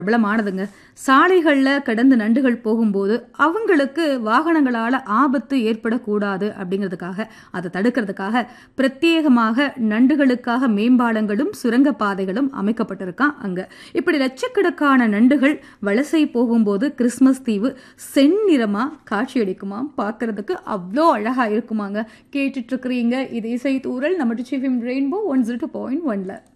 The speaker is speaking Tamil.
பிரபலமானதுங்க. சாலைகள்ல கடந்து நண்டுகள் போகும்போது, அவங்களுக்கு வாகனங்களால ஆபத்து ஏற்படக்கூடாது அப்படிங்கிறதுக்காக, அத தடுக்கிறதுக்காக பிரத்யேகமாக நண்டுகளுக்காக மேம்பாலங்களும், சுரங்க பாதைகளும் அமைக்கப்பட்டிருக்காம் அங்க. இப்படி லட்சக்கணக்கான நண்டுகள் வலசை போகும்போது கிறிஸ்மஸ் தீவு செந்நிறமா காட்சியளிக்குமாம். பார்க்கறதுக்கு அவ்வளோ அழகா இருக்குமாங்க. கேட்டுட்டு இருக்கிறீங்க இது இசை தூரல் நம்ம ரெயின்போ 102.1ல.